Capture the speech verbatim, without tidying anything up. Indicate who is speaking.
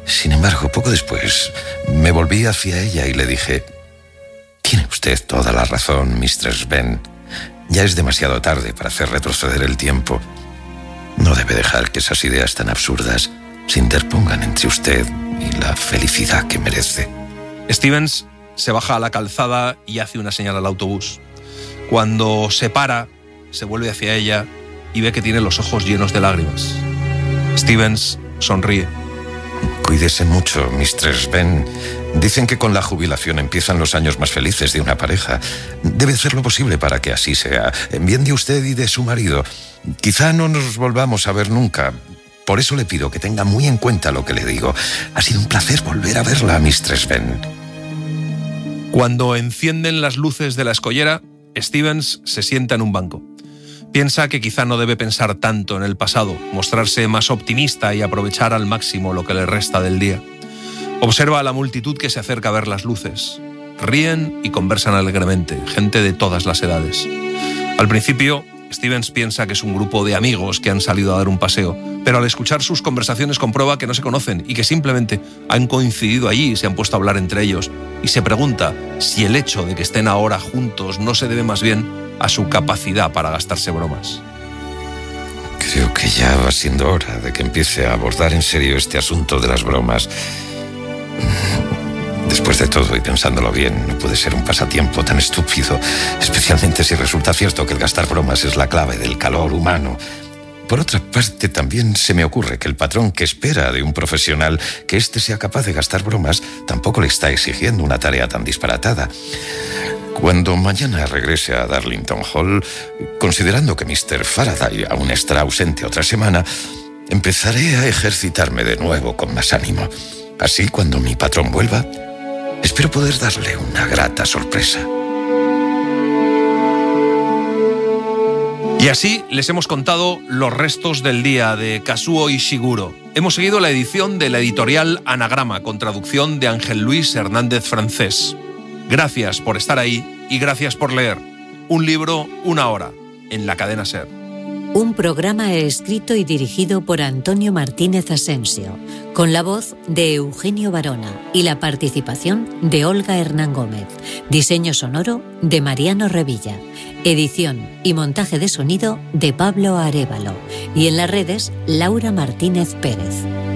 Speaker 1: Sin embargo, poco después, me volví hacia ella y le dije: tiene usted toda la razón, mistress Benn. Ya es demasiado tarde para hacer retroceder el tiempo. No debe dejar que esas ideas tan absurdas se interpongan entre usted y la felicidad que merece.
Speaker 2: Stevens se baja a la calzada y hace una señal al autobús. Cuando se para, se vuelve hacia ella y ve que tiene los ojos llenos de lágrimas. Stevens sonríe.
Speaker 1: Cuídese mucho, mistress Benn. Dicen que con la jubilación empiezan los años más felices de una pareja. Debe hacer lo posible para que así sea. En bien de usted y de su marido. Quizá no nos volvamos a ver nunca. Por eso le pido que tenga muy en cuenta lo que le digo. Ha sido un placer volver a verla, mistress Benn.
Speaker 2: Cuando encienden las luces de la escollera, Stevens se sienta en un banco. Piensa que quizá no debe pensar tanto en el pasado, mostrarse más optimista y aprovechar al máximo lo que le resta del día. Observa a la multitud que se acerca a ver las luces. Ríen y conversan alegremente, gente de todas las edades. Al principio, Stevens piensa que es un grupo de amigos que han salido a dar un paseo, pero al escuchar sus conversaciones comprueba que no se conocen y que simplemente han coincidido allí y se han puesto a hablar entre ellos, y se pregunta si el hecho de que estén ahora juntos no se debe más bien a su capacidad para gastarse bromas.
Speaker 1: Creo que ya va siendo hora de que empiece a abordar en serio este asunto de las bromas. Después de todo, y pensándolo bien, no puede ser un pasatiempo tan estúpido, especialmente si resulta cierto que el gastar bromas es la clave del calor humano. Por otra parte, también se me ocurre que el patrón que espera de un profesional que éste sea capaz de gastar bromas tampoco le está exigiendo una tarea tan disparatada. Cuando mañana regrese a Darlington Hall, considerando que mister Faraday aún estará ausente otra semana, empezaré a ejercitarme de nuevo con más ánimo. Así, cuando mi patrón vuelva, espero poder darle una grata sorpresa.
Speaker 2: Y así les hemos contado los restos del día de Kazuo Ishiguro. Hemos seguido la edición de la editorial Anagrama, con traducción de Ángel Luis Hernández Francés. Gracias por estar ahí y gracias por leer. Un libro, una hora, en la cadena SER.
Speaker 3: Un programa escrito y dirigido por Antonio Martínez Asensio, con la voz de Eugenio Barona y la participación de Olga Hernán Gómez. Diseño sonoro de Mariano Revilla. Edición y montaje de sonido de Pablo Arévalo. Y en las redes, Laura Martínez Pérez.